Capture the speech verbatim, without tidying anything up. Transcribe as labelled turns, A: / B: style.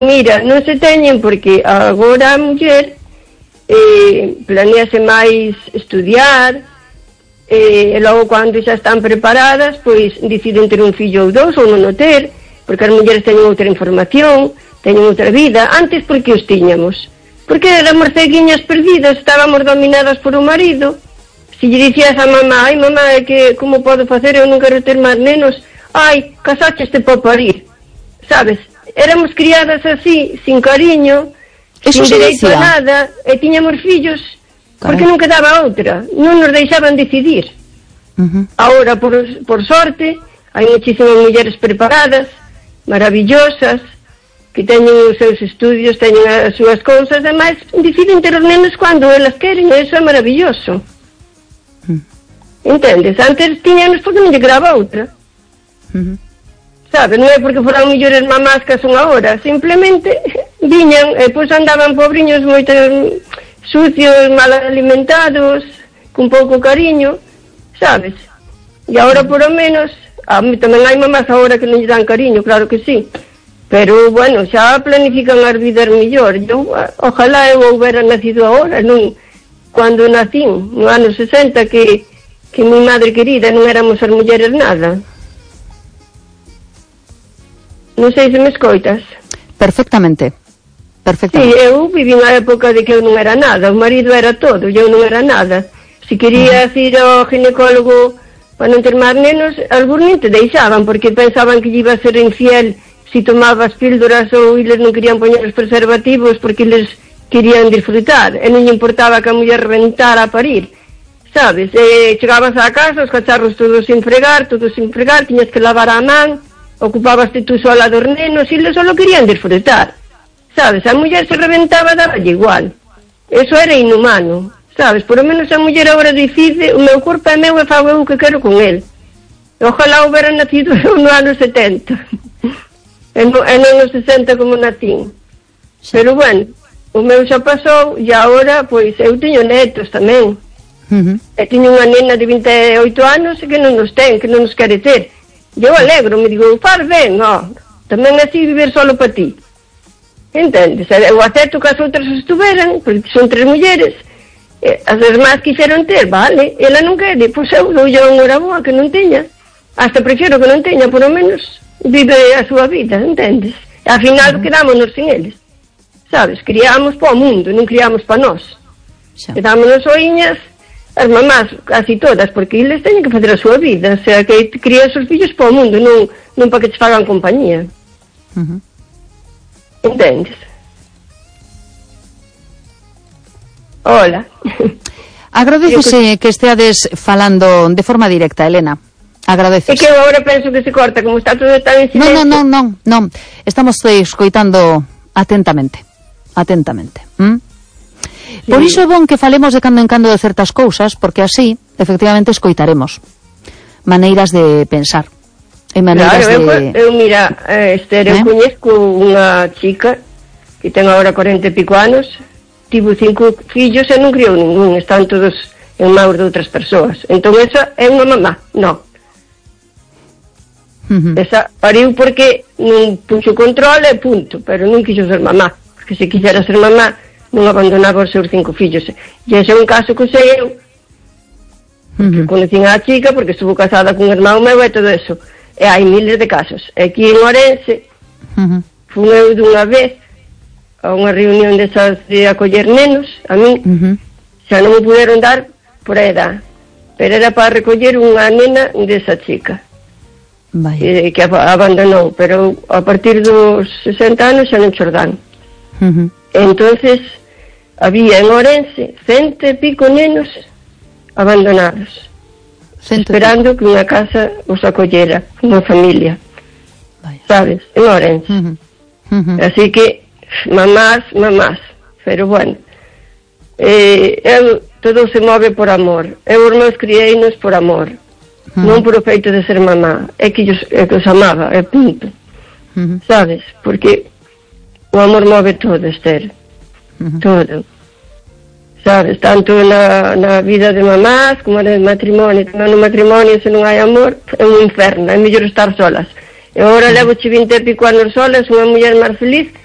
A: Mira, non se teñen porque agora a muller eh, planease máis estudiar, eh, e logo cando xa están preparadas, pois deciden ter un fillo ou dous ou non o ter, porque as mulleres teñen outra información, teñen outra vida. Antes, por que os tiñamos? Porque éramos ceguiñas perdidas, estábamos dominadas por o marido. Se lle dicías a mamá, ai mamá, é que como podo facer, eu non quero ter máis nenos, ai, casácheste para parir, sabes? Éramos criadas así, sin cariño,
B: eso
A: sin dereito
B: decía.
A: a nada, e tiñamos fillos, porque non quedaba outra, non nos deixaban decidir.
B: Uh-huh.
A: Ahora, por, por sorte, hai muchísimas mulleres preparadas, maravillosas, que teñen os seus estudios, teñen as súas cousas, ademais, deciden ter os nenos cando elas queren, e iso é maravilloso.
B: Uh-huh.
A: Entendes? Antes tiñanos porque non lle quedaba outra.
B: Uh-huh.
A: Sabes, non é porque foran mellores mamás que son agora, simplemente viñan e pois andaban pobriños moito sucios, mal alimentados, con pouco cariño, sabes? E agora por o menos, a mí tamén hai mamás agora que non lle dan cariño, claro que sí, pero bueno, xa planifican as vidas mellor. Eu, ojalá eu houbera nacido agora, non cando nacín, no ano sesenta, que, que mi madre querida non éramos as mulleres nada. Non sei se me escoitas.
B: Perfectamente. Perfectamente.
A: Sí, eu vivi na época de que eu non era nada, o marido era todo, e eu non era nada. Se querías ir ao ginecólogo para non ter máis nenos, algúns nin te deixaban, porque pensaban que lle iba a ser infiel se tomabas píldoras ou eles non querían poñer os preservativos porque eles querían disfrutar, e non lle importaba que a muller reventara a parir, sabes? E chegabas á casa, os cacharros todos sin fregar, todos sin fregar, tiñas que lavar a man, ocupábaste tú sola dos nenos e eles só querían disfrutar, sabes? A muller se reventaba, daballe igual. Eso era inhumano, sabes? Por lo menos a muller agora decide, o meu corpo é meu e fago eu o que quero con el. Ojalá houbera nacido eu no ano setenta e non no sesenta como nacín. Pero bueno, o meu xa pasou e agora, pois, eu teño netos tamén.
B: Uh-huh.
A: E teño unha nena de vinte e oito anos que non nos ten, que non nos quere ter. Eu alegro, me digo, faz ben, ó, tamén así viver solo para ti. Entendes? Eu acepto que as outras estuveran, porque son tres mulleres, as demás quixeron ter, vale, ela non quere, pois eu dou unha hora boa que non teña, hasta prefiro que non teña, por lo menos vive a súa vida, entendes? E ao final uh-huh. quedámonos sin eles, sabes? Criamos para o mundo, non criamos para nós.
B: Xa.
A: Quedámonos oiñas, as mamás, casi todas, porque eles teñen que fazer a súa vida, o sea, que crían os seus fillos para o mundo, non, non para que te fagan compañía.
B: Uh-huh.
A: Entendes? Hola.
B: Agradecese que esteades falando de forma directa, Elena. Agradecese.
A: É que eu agora penso que se corta, como está todo tan en silencio.
B: Non, non, non, non, non. Estamos escoitando atentamente. Atentamente. ¿Mm? Sí. Por iso é bon que falemos de cando en cando de certas cousas, porque así, efectivamente, escoitaremos maneiras de pensar e maneiras
A: claro,
B: de...
A: eu, eu mira, Esther, eu eh? coñezco unha chica que ten agora cuarenta e pico anos, tivo cinco fillos e non criou ningún, están todos en maus de outras persoas. Entón esa é unha mamá, non. Uh-huh. Esa pariu porque non puxo control e punto, pero non quixo ser mamá, porque se quixera ser mamá non abandonaba os seus cinco fillos. E ese é un caso que sei eu, porque uh-huh. conocín a chica, porque estuvo casada con un irmão meu e todo eso. E hai miles de casos. Aquí en Orense, uh-huh. fui eu dunha vez a unha reunión desas de acoller nenos, a mí, uh-huh. xa non me puderon dar por a edad, pero era para recoller unha nena desa chica. Eh, que ab- abandonou, pero a partir dos sesenta anos xa non xordan. Uh-huh. Entonces había en Orense cento e pico nenos abandonados, cento esperando que unha casa os acollera, unha familia. Vaya. Sabes, en Orense. Uh-huh. Uh-huh. Así que mamás, mamás, pero bueno, eh, eu, todo se move por amor. Eu os meus crieinos por amor. Uh-huh. Non por o feito de ser mamá, é que, os, é que os amaba, é punto. Uh-huh. Sabes, porque o amor move todo, Esther. Uh-huh. Todo. Sabes, tanto na, na vida de mamás como no matrimonio. Tamén no matrimonio, se non hai amor, é un inferno, é mellor estar solas. E agora uh-huh. levo che vinte e pico anos solas, unha muller máis feliz